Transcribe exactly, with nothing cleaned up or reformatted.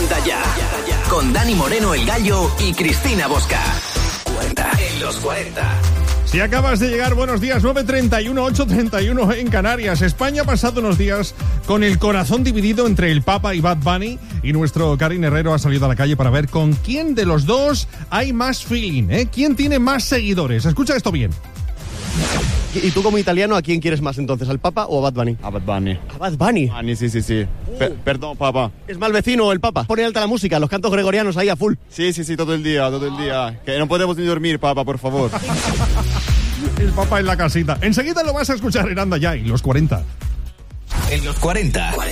Anda Ya, con Dani Moreno el Gallo y Cristina Bosca. cuarenta en los cuarenta. Si acabas de llegar, buenos días, nueve treinta y uno, ocho treinta y uno en Canarias. España ha pasado unos días con el corazón dividido entre el Papa y Bad Bunny, y nuestro Karin Herrero ha salido a la calle para ver con quién de los dos hay más feeling, ¿eh? ¿Quién tiene más seguidores? Escucha esto bien. ¿Y tú como italiano a quién quieres más entonces, al Papa o a Bad Bunny? A Bad Bunny. ¿A Bad Bunny? Bunny, sí, sí, sí. Per- perdón, papá. ¿Es mal vecino el Papa? Pone alta la música, los cantos gregorianos ahí a full. Sí, sí, sí, todo el día, todo el día. Que no podemos ni dormir, papá, por favor. El Papa en la casita. Enseguida lo vas a escuchar en Anda Ya y los cuarenta. En los cuarenta.